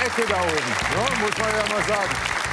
Ecke da oben. Ja, muss man ja mal sagen.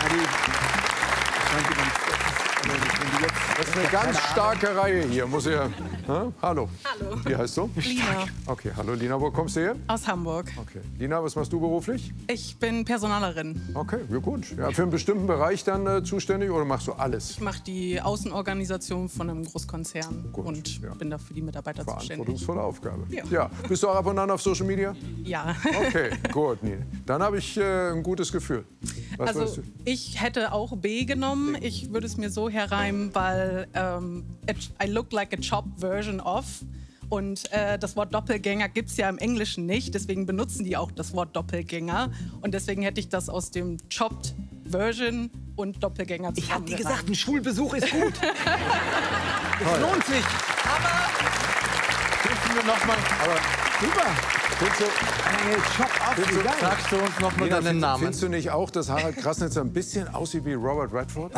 Das ist eine ganz starke Reihe hier, muss ich ja. Hallo. Hallo. Wie heißt du? Lina. Okay, hallo Lina, wo kommst du her? Aus Hamburg. Okay. Lina, was machst du beruflich? Ich bin Personalerin. Okay, ja gut. Ja, für einen bestimmten Bereich dann zuständig oder machst du alles? Ich mache die Außenorganisation von einem Großkonzern Gut, und ja. bin da für die Mitarbeiter zuständig. Verantwortungsvolle Aufgabe. Ja. Bist du auch ab und an auf Social Media? Ja. Okay, gut. Nina. Dann habe ich ein gutes Gefühl. Was würdest Also du? ich hätte auch B genommen. Ich würde es mir so herreimen, weil I look like a chopped version of. Und das Wort Doppelgänger gibt es ja im Englischen nicht. Deswegen benutzen die auch das Wort Doppelgänger. Und deswegen hätte ich das aus dem chopped version und Doppelgänger Ich hab dir zusammengereimt. gesagt, ein Schulbesuch ist gut. Es lohnt sich. Dürfen wir noch mal, aber Super. Findest du, Chop auf, wie geil. sagst du uns noch mal Lina, deinen Namen? findest du nicht auch, dass Harald Krasnitzer ein bisschen aussieht wie Robert Redford?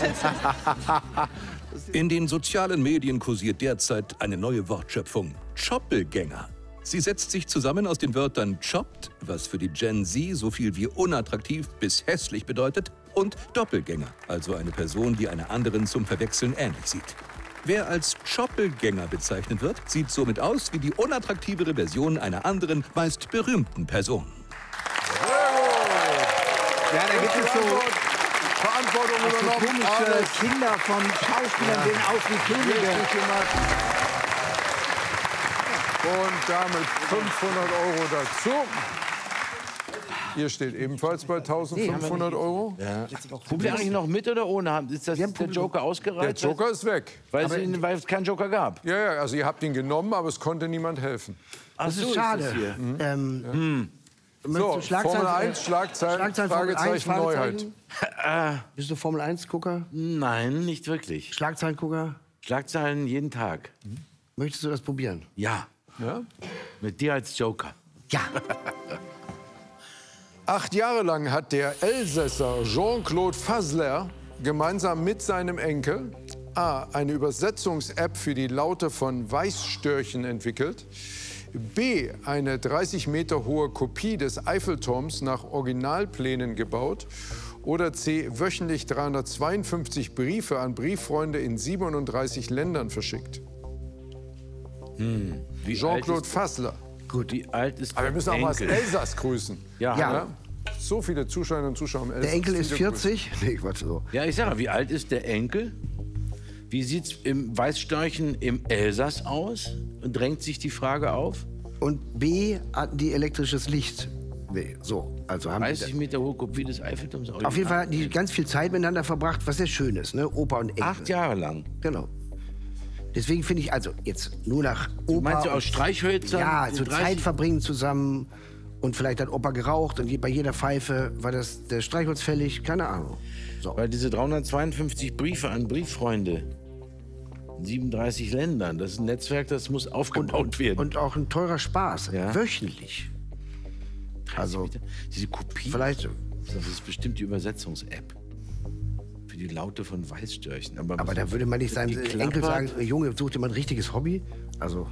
In den sozialen Medien kursiert derzeit eine neue Wortschöpfung: Choppelgänger. Sie setzt sich zusammen aus den Wörtern chopped, was für die Gen Z so viel wie unattraktiv bis hässlich bedeutet, und Doppelgänger, also eine Person, die einer anderen zum Verwechseln ähnlich sieht. Wer als Choppelgänger bezeichnet wird, sieht somit aus wie die unattraktivere Version einer anderen, meist berühmten Person. Ja, da gibt es so Verantwortung so übernommen. komische Alles Kinder von Schauspielern, sehen aus wie Könige. richtig gemacht. Und damit 500 € dazu. Ihr steht ebenfalls bei 1500 €. Guckt ihr eigentlich noch mit oder ohne? Ist das der Joker Der ausgereizt? Joker ist weg. Weil es keinen Joker gab. Ja, ja, also ihr habt ihn genommen, aber es konnte niemand helfen. Das ist schade. So, Formel 1, Schlagzeilen, Fragezeichen, Neuheit. Bist du Formel 1-Gucker? Nein, nicht wirklich. Schlagzeilen-Gucker? Schlagzeilen jeden Tag. Möchtest du das probieren? Ja, Ja? mit dir als Joker. Ja. 8 Jahre lang hat der Elsässer Jean-Claude Fassler gemeinsam mit seinem Enkel A. eine Übersetzungs-App für die Laute von Weißstörchen entwickelt, B. eine 30 Meter hohe Kopie des Eiffelturms nach Originalplänen gebaut oder C. wöchentlich 352 Briefe an Brieffreunde in 37 Ländern verschickt. Wie Jean-Claude Fassler. Gut. Wie alt ist Aber wir der müssen auch mal das Enkel? Elsass grüßen. Ja. Ja. So viele Zuschauerinnen und Zuschauer im Elsass. Der Enkel ist Viele Grüße. 40. Nee, Quatsch, so. Ja, ich sage, wie alt ist der Enkel? Wie sieht's im Weißstörchen im Elsass aus? Und drängt sich die Frage auf? Und B hatten die elektrisches Licht. Nee, so. Also haben 30 Meter hohe Kopie des Eiffelturms. auf jeden Fall hatten die ganz viel Zeit miteinander verbracht, was sehr schön ist, ne? Opa und Enkel. 8 Jahre lang. Genau. Deswegen finde ich, also jetzt nur nach Opa. Meinst du und- aus Streichhölzern? Ja, in so 30 Zeit verbringen zusammen. Und vielleicht hat Opa geraucht und bei jeder Pfeife war das der Streichholz fällig. Keine Ahnung. So. Weil diese 352 Briefe an Brieffreunde in 37 Ländern, das ist ein Netzwerk, das muss aufgebaut werden. Und auch ein teurer Spaß. Ja. Wöchentlich. Also, diese Kopie, vielleicht. das ist bestimmt die Übersetzungs-App für die Laute von Weißstörchen. Aber da würde man nicht seinem Enkel sagen, Junge, such dir mal ein richtiges Hobby. Also,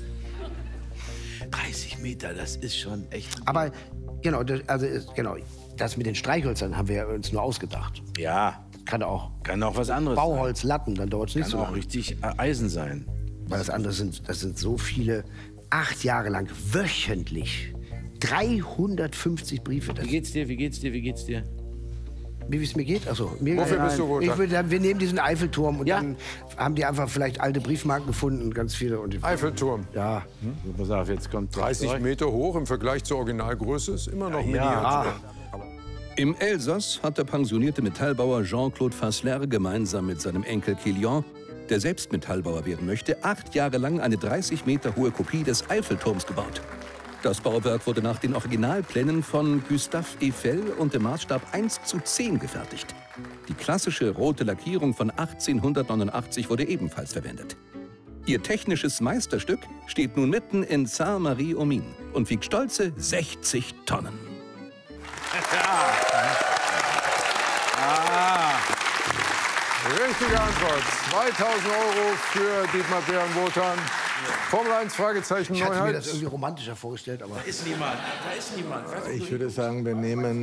30 Meter, das ist schon echt... aber genau, genau, das mit den Streichhölzern haben wir uns nur ausgedacht. Ja, Kann auch kann auch was anderes Bauholz, Latten, dann dauert es sein. nicht Kann so auch lange. richtig Eisen sein. Weil das andere das sind so viele, 8 Jahre lang, wöchentlich, 350 Briefe. Das, Wie geht's dir, wie geht's dir, wie geht's dir? wie es mir geht? Also, mir Wofür bist du gut? wir nehmen diesen Eiffelturm und Ja. dann haben die einfach vielleicht alte Briefmarken gefunden, ganz viele. Und Eiffelturm. ja, Pass auf, jetzt kommt 30 Meter hoch im Vergleich zur Originalgröße ist immer noch miniatur. Im Elsass hat der pensionierte Metallbauer Jean-Claude Fassler gemeinsam mit seinem Enkel Kilian, der selbst Metallbauer werden möchte, 8 Jahre lang eine 30 Meter hohe Kopie des Eiffelturms gebaut. Das Bauwerk wurde nach den Originalplänen von Gustave Eiffel und dem Maßstab 1:10 gefertigt. Die klassische rote Lackierung von 1889 wurde ebenfalls verwendet. Ihr technisches Meisterstück steht nun mitten in Saint-Marie-aux-Mines und wiegt stolze 60 Tonnen. Richtige Antwort. 2000 € für Dietmar Bärenwotan. Formel 1, Fragezeichen, ich hatte mir Neuheit. das irgendwie romantischer vorgestellt, aber... Da ist niemand, da ist niemand. Ich würde sagen, wir nehmen